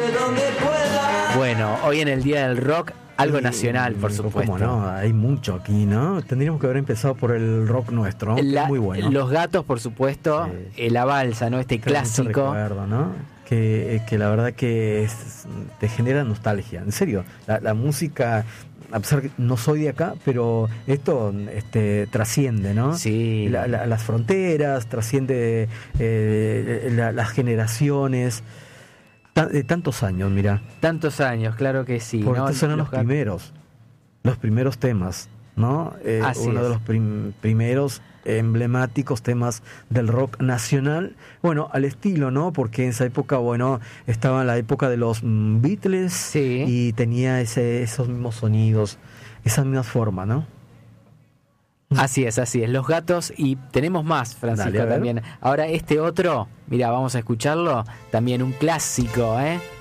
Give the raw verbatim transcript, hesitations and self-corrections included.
donde pueda. Bueno, hoy en el Día del Rock, algo Sí, nacional, por supuesto. ¿Cómo no? Hay mucho aquí, ¿no? Tendríamos que haber empezado por el rock nuestro, que La- es muy bueno. Los Gatos, por supuesto, Sí. eh, La Balsa, ¿no? Este Trae mucho clásico. recuerdo, ¿no? Que, eh, que la verdad que es- te genera nostalgia. En serio, la, la música, a pesar que no soy de acá, pero esto este, trasciende, ¿no? Sí. La- la- las fronteras, trasciende eh, la- las generaciones. Ta- de tantos años, mira. Tantos años, claro que sí. Porque ¿no? estos eran los, Los Gatos. primeros, los primeros temas, ¿no? Eh, Así uno es. de los prim- primeros emblemáticos temas del rock nacional, bueno, al estilo, ¿no? Porque en esa época, bueno, estaba en la época de los mm, Beatles Sí. y tenía ese, esos mismos sonidos, esa misma forma, ¿no? Así es, así es. Los Gatos, y tenemos más, Francisco, Dale, a ver. también. Ahora este otro, mira, vamos a escucharlo, también un clásico, ¿eh?